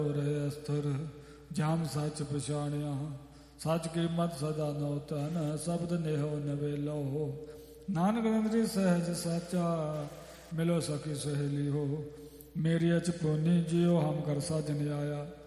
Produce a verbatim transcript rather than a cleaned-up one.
ਰਹੇ ਅਸਥਿਰ ਜਾਮ ਸੱਚ ਪਛਾਣਿਆ। ਸੱਚ ਕੀਮਤ ਸਦਾ ਨੋ ਤਨ ਸ਼ਬਦ ਨਿਹੋ ਨਵੇਲੋ। ਨਾਨਕ ਅੰਦਰੀ ਸਹਿਜ ਸਾਚਾ ਮਿਲੋ ਸਕੀ ਸਹੇਲੀ ਹੋ। ਮੇਰੀ ਅਚ ਪੋਨੀ ਜਿਉ ਹਮ ਕਰ ਸਾਜਨ ਆਇਆ।